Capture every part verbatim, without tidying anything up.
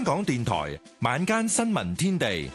香港電台晚間新聞天地，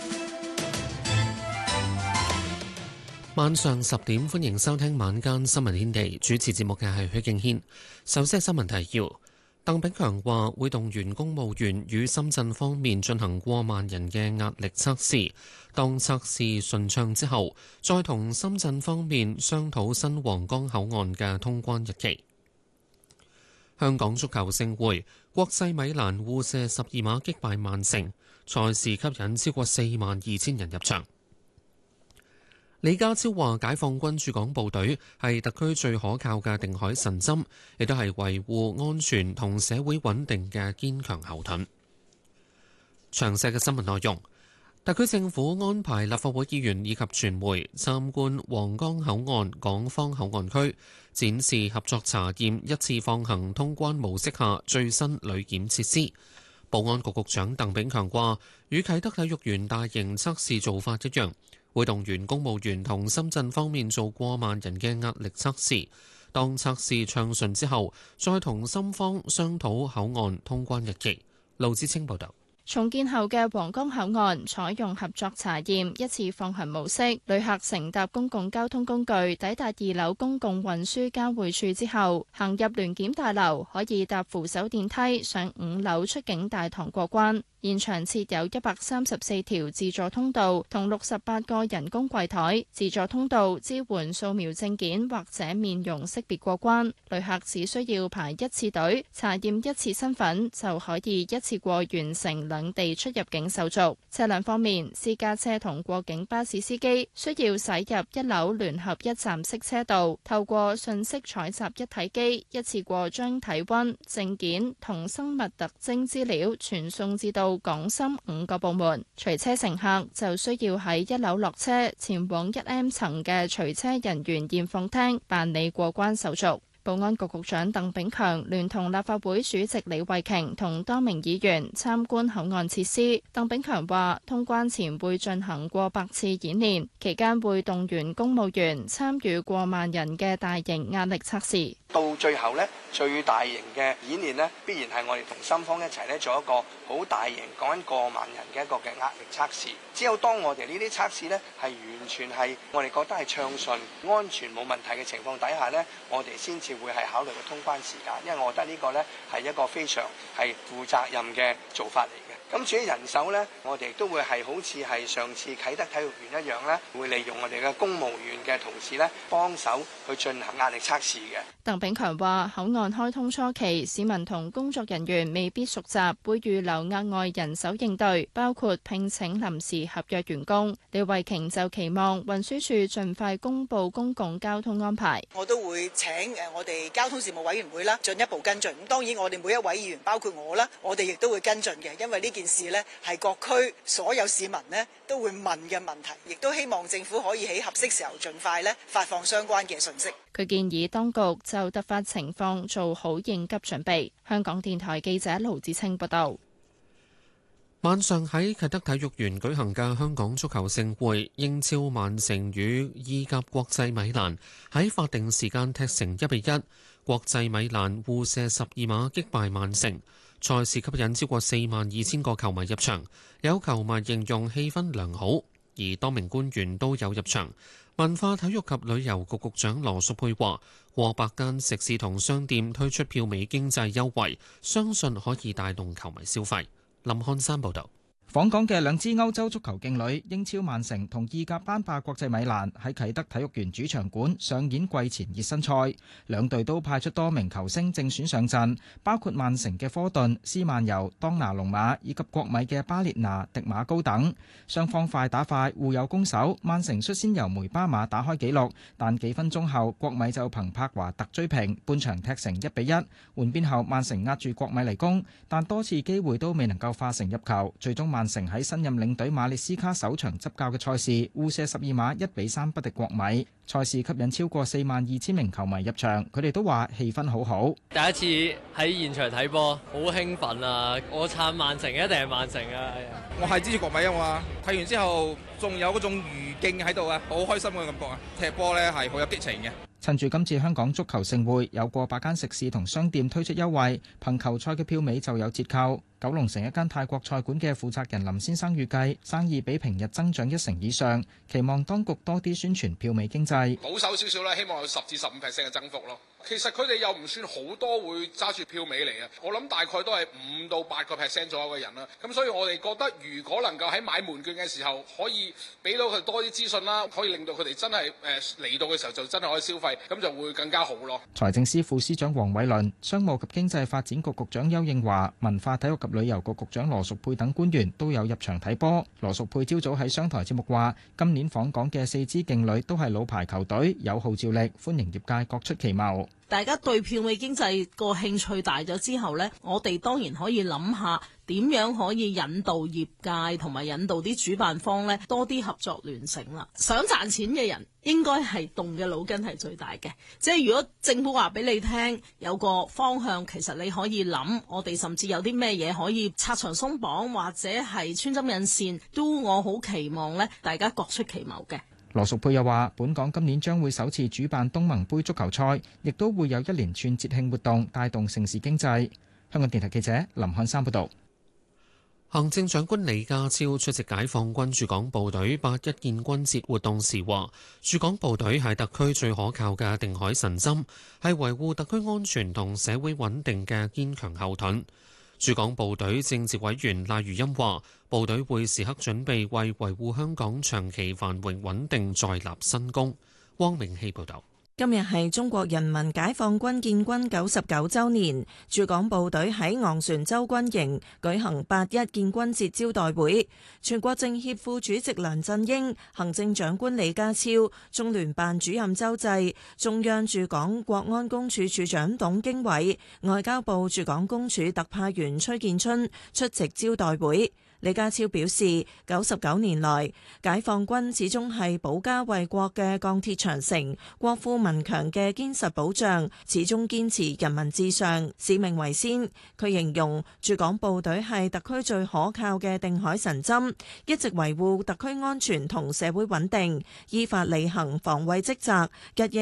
晚上十點歡迎收聽晚間新聞天地。主持節目嘅係許敬軒。首先係新聞提要。鄧炳強話會動員公務員與深圳方面進行過萬人嘅壓力測試，當測試順暢之後，再同深圳方面商討新皇崗口岸嘅通關日期。香港足球盛會，國際米蘭互射十二碼擊敗曼城，賽事吸引超過四萬二千人入場。李家超話：解放軍駐港部隊係特區最可靠嘅定海神針，亦都係維護安全同社會穩定嘅堅強後盾。詳細嘅新聞內容，特區政府安排立法會議員以及傳媒參觀皇崗口岸港方口岸區，展示合作查驗一次放行通關模式下最新旅檢設施。保安局局長鄧炳強話：與啟德體育園大型測試做法一樣，會動員公務員同深圳方面做過萬人嘅壓力測試，當測試暢順之後，再同深方商討口岸通關日期。盧志清報導。 重建後嘅皇崗口岸採用合作查驗一次放行模式，旅客乘搭公共交通工具抵達二樓公共運輸交匯處之後，行入聯檢大樓，可以搭扶手電梯上五樓出境大堂過關。現場設有一百三十四條自助通道同六十八個人工櫃台，自助通道支援掃描證件或者面容識別過關，旅客只需要排一次隊，查驗一次身份就可以一次過完成兩地出入境手續。車輛方面，私家車同過境巴士司機需要駛入一樓聯合一站式車道，透過信息採集一體機，一次過將體溫、證件同生物特徵資料傳送至到港深五個部門。隨車乘客就需要喺一樓落車，前往一 M 層嘅隨車人員驗放廳辦理過關手續。保安局局長鄧炳強聯同立法會主席李慧瓊同多名議員參觀口岸設施。鄧炳強話：通關前會進行過百次演練，期間會動員公務員參與過萬人嘅大型壓力測試。 到最後呢，最大型嘅演練呢，必然係我哋同深方一齊呢做一個好大型講緊過萬人嘅一個嘅壓力測試。只有當我哋呢啲測試呢係完全係我哋覺得係暢順、安全冇問題嘅情況底下呢，我哋先至會係考慮個通關時間。因為我覺得呢個呢係一個非常係負責任嘅做法嚟嘅。咁至於人手呢，我哋都會係好似係上次啟德體育園一樣呢，會利用我哋嘅公務員嘅同事呢幫手去進行壓力測試嘅。 鄧炳強話：口岸開通初期，市民同工作人員未必熟習，會預留額外人手應對，包括聘請臨時合約員工。李慧瓊就期望運輸署盡快公布公共交通安排。 我都會請誒我哋交通事務委員會啦，進一步跟進。咁當然我哋每一位議員，包括我啦，我哋亦都會跟進嘅，因為呢件事呢係各區所有市民呢都會問嘅問題，亦都希望政府可以喺合適時候盡快呢發放相關嘅信息。 佢建議當局就突發情況做好應急準備。香港電台記者盧子清報道。 晚上喺啟德體育園舉行嘅香港足球盛會，英超曼城與意甲國際米蘭喺法定時間踢成一比一，國際米蘭互射十二碼擊敗曼城，賽事吸引超過四萬二千個球迷入場，有球迷形容氣氛良好，而多名官員都有入場。文化體育及旅遊局局長羅淑佩話：過百間食肆同商店推出票尾經濟優惠，相信可以帶動球迷消費。林漢山報導。 訪港嘅兩支歐洲足球勁旅英超曼城同意甲班霸國際米蘭喺啟德體育園主場館上演季前熱身賽，兩隊都派出多名球星正選上陣，包括曼城嘅科頓、斯曼尤、當拿龍馬以及國米嘅巴列拿、迪馬高等。雙方快打快，互有攻守。曼城率先由梅巴馬打開紀錄，但幾分鐘後國米就憑柏華特追平，半場踢成一比一。換邊後，曼城壓住國米嚟攻，但多次機會都未能夠化成入球，最終曼城喺新任領隊馬列斯卡首場執教嘅賽事互射十二碼一比三不敵國米，賽事吸引超過四萬二千名球迷入場，佢哋都話氣氛好好。 第一次喺現場睇波，好興奮啊！我撐曼城，一定係曼城啊！ 我係支持國米啊嘛，睇完之後仲有嗰種餘勁喺度啊，好開心嘅感覺啊！踢波呢係好有激情嘅。 趁住今次香港足球盛會，有過百間食肆同商店推出優惠，憑球賽嘅票尾就有折扣。九龍城一間泰國菜館嘅負責人林先生預計生意比平日增長一成以上，期望當局多啲宣傳票尾經濟。 保守少少啦，希望有十至十五 percent 嘅增幅咯。其實佢哋又唔算好多會揸住票尾嚟嘅，我諗大概都係五到八個 percent 左右嘅人啦。咁所以我哋覺得，如果能夠喺買門券嘅時候可以俾到佢多啲資訊啦，可以令到佢哋真係誒嚟到嘅時候就真係可以消費，咁就會更加好咯。 財政司副司長黃偉綸、商務及經濟發展局局長邱應華、文化體育及旅遊局局長羅淑佩等官員都有入場睇波。羅淑佩朝早喺商台節目話：今年訪港嘅四支勁旅都係老牌球隊，有號召力，歡迎業界各出奇謀。 大家對票尾經濟個興趣大咗之後呢，我哋當然可以諗下點樣可以引導業界同埋引導啲主辦方呢多啲合作聯成啦。想賺錢嘅人應該係動嘅腦筋係最大嘅，即係如果政府話俾你聽有個方向，其實你可以諗，我哋甚至有啲咩嘢可以拆牆鬆綁或者係穿針引線，都我好期望呢大家各出奇謀嘅。 羅淑佩又話：本港今年將會首次主辦東盟杯足球賽，亦都會有一連串節慶活動帶動城市經濟。香港電台記者林漢山報導。 行政長官李家超出席解放軍駐港部隊八一建軍節活動時話：駐港部隊係特區最可靠嘅定海神針，係維護特區安全同社會穩定嘅堅強後盾。駐港部隊政治委員賴如欽話：部隊會時刻準備為維護香港長期繁榮穩定再立新功。汪明希報導。 今日係中國人民解放軍建軍九十九週年，駐港部隊喺昂船洲軍營舉行八一建軍節招待會。全國政協副主席梁振英、行政長官李家超、中聯辦主任周濟、中央駐港國安公署署長董經緯、外交部駐港公署特派員崔建春出席招待會。李家超表示，九十九年來，解放軍始終係保家衛國嘅鋼鐵長城，國富民強嘅堅實保障，始終堅持人民至上、使命為先。佢形容駐港部隊係特區最可靠嘅定海神針，一直維護特區安全同社會穩定，依法履行防衛職責，日夜